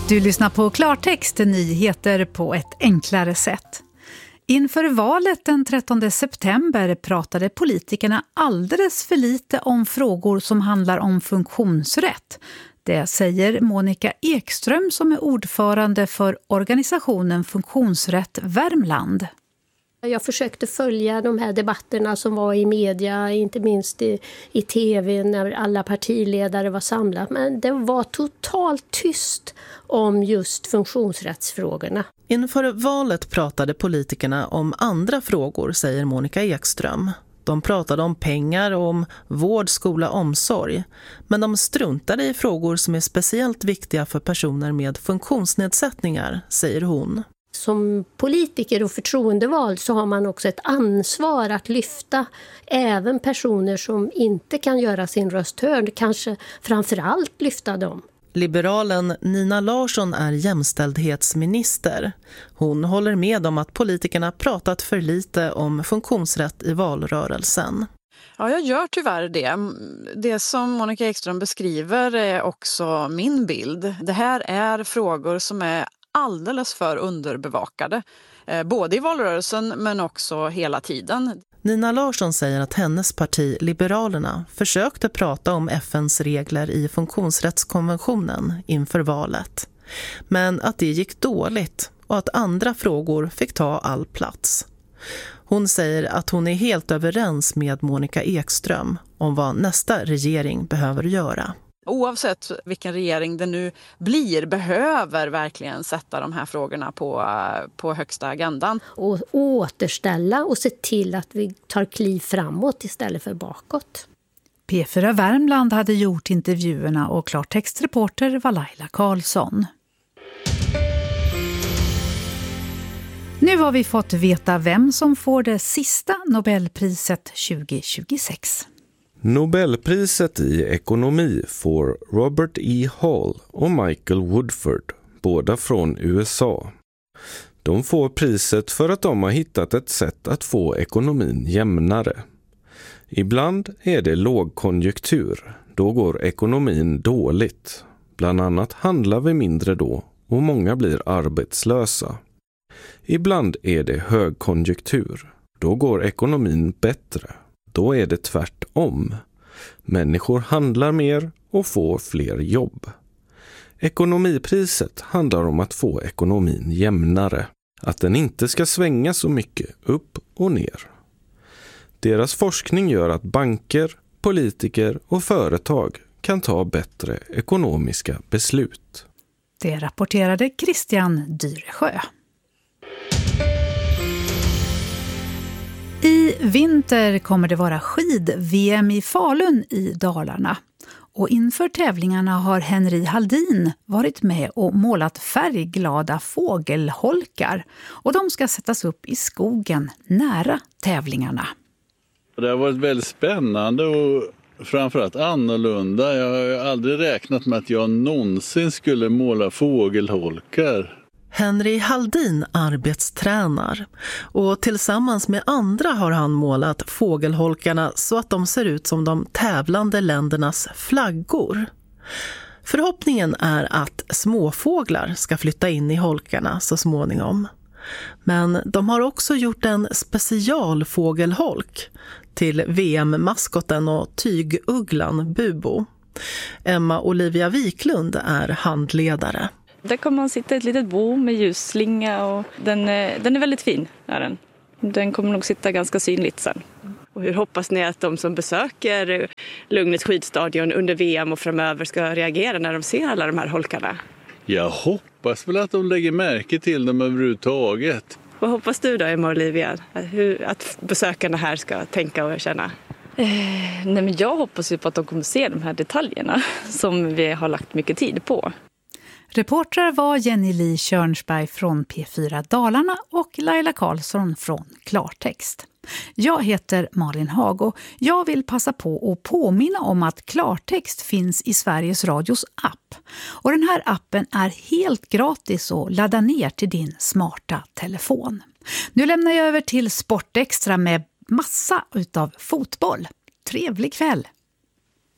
Du lyssnar på Klartext, nyheter på ett enklare sätt. Inför valet den 13 september pratade politikerna alldeles för lite om frågor som handlar om funktionsrätt. Det säger Monica Ekström som är ordförande för organisationen Funktionsrätt Värmland. Jag försökte följa de här debatterna som var i media, inte minst i tv när alla partiledare var samlade. Men det var totalt tyst om just funktionsrättsfrågorna. Inför valet pratade politikerna om andra frågor, säger Monica Ekström. De pratade om pengar och om vård, skola, omsorg. Men de struntade i frågor som är speciellt viktiga för personer med funktionsnedsättningar, säger hon. Som politiker och förtroendevald så har man också ett ansvar att lyfta även personer som inte kan göra sin röst hörd, kanske framförallt lyfta dem. Liberalen Nina Larsson är jämställdhetsminister. Hon håller med om att politikerna pratat för lite om funktionsrätt i valrörelsen. Ja, jag gör tyvärr det. Det som Monica Ekström beskriver är också min bild. Det här är frågor som är alldeles för underbevakade. Både i valrörelsen men också hela tiden. Nina Larsson säger att hennes parti Liberalerna försökte prata om FNs regler i funktionsrättskonventionen inför valet. Men att det gick dåligt och att andra frågor fick ta all plats. Hon säger att hon är helt överens med Monica Ekström om vad nästa regering behöver göra. Oavsett vilken regering det nu blir behöver verkligen sätta de här frågorna på högsta agendan. Och återställa och se till att vi tar kliv framåt istället för bakåt. P4 Värmland hade gjort intervjuerna och klartextreporter var Laila Karlsson. Nu har vi fått veta vem som får det sista Nobelpriset 2026. Nobelpriset i ekonomi får Robert E. Hall och Michael Woodford, båda från USA. De får priset för att de har hittat ett sätt att få ekonomin jämnare. Ibland är det lågkonjunktur, då går ekonomin dåligt. Bland annat handlar vi mindre då och många blir arbetslösa. Ibland är det högkonjunktur, då går ekonomin bättre. Då är det tvärtom. Människor handlar mer och får fler jobb. Ekonomipriset handlar om att få ekonomin jämnare. Att den inte ska svänga så mycket upp och ner. Deras forskning gör att banker, politiker och företag kan ta bättre ekonomiska beslut. Det rapporterade Christian Dyresjö. I vinter kommer det vara skid-VM i Falun i Dalarna. Och inför tävlingarna har Henry Halldin varit med och målat färgglada fågelholkar. Och de ska sättas upp i skogen nära tävlingarna. Det har varit väldigt spännande och framförallt annorlunda. Jag har aldrig räknat med att jag någonsin skulle måla fågelholkar. Henry Halldin arbetstränar och tillsammans med andra har han målat fågelholkarna så att de ser ut som de tävlande ländernas flaggor. Förhoppningen är att småfåglar ska flytta in i holkarna så småningom. Men de har också gjort en specialfågelholk till VM-maskoten och tygugglan Bubo. Emma Olivia Wiklund är handledare. Där kommer man sitta i ett litet bo med ljusslinga och den är väldigt fin. Är den. Den kommer nog sitta ganska synligt sen. Och hur hoppas ni att de som besöker Lugnets skidstadion under VM och framöver ska reagera när de ser alla de här holkarna? Jag hoppas väl att de lägger märke till dem överhuvudtaget. Vad hoppas du då, Emma Olivia? Att besökarna här ska tänka och känna? Nej, men jag hoppas ju på att de kommer se de här detaljerna som vi har lagt mycket tid på. Reportrar var Jenny Li Körnsberg från P4 Dalarna och Laila Karlsson från Klartext. Jag heter Malin Hag och jag vill passa på att påminna om att Klartext finns i Sveriges Radios app. Och den här appen är helt gratis att ladda ner till din smarta telefon. Nu lämnar jag över till Sportextra med massa utav fotboll. Trevlig kväll!